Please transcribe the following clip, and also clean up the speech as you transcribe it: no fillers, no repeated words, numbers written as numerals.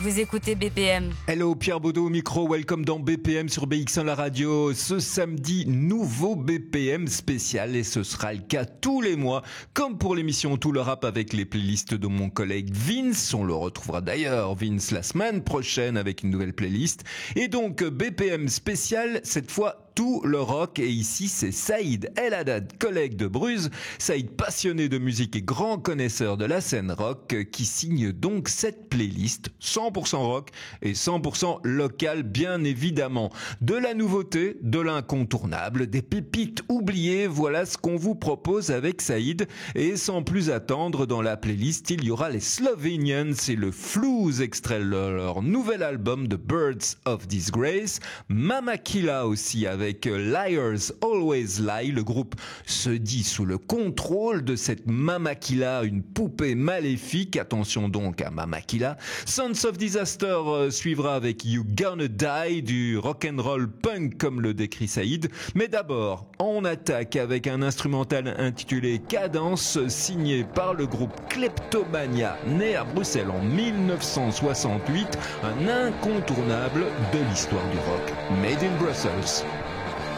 vous écoutez BPM. Hello, Pierre Baudot au micro, welcome dans BPM sur BX1 la radio. Ce samedi, nouveau BPM spécial et ce sera le cas tous les mois. Comme pour l'émission Tout le rap avec les playlists de mon collègue Vince. On le retrouvera d'ailleurs, Vince, la semaine prochaine avec une nouvelle playlist. Et donc, BPM spécial, cette fois tout le rock, et ici c'est Saïd El Haddad, collègue de Bruges, Saïd passionné de musique et grand connaisseur de la scène rock, qui signe donc cette playlist 100% rock et 100% local bien évidemment. De la nouveauté, de l'incontournable, des pépites oubliées, voilà ce qu'on vous propose avec Saïd. Et sans plus attendre, dans la playlist il y aura les Slovenians et le Flues, extrait de leur nouvel album The Birds of Disgrace, Mama Killa aussi avec Liars Always Lie. Le groupe se dit sous le contrôle de cette Mama Killa, une poupée maléfique. Attention donc à Mama Killa. Sons of Disaster suivra avec You Gonna Die, du rock'n'roll punk comme le décrit Saïd. Mais d'abord, on attaque avec un instrumental intitulé Cadence, signé par le groupe Kleptomania, né à Bruxelles en 1968, un incontournable de l'histoire du rock. Made in Brussels.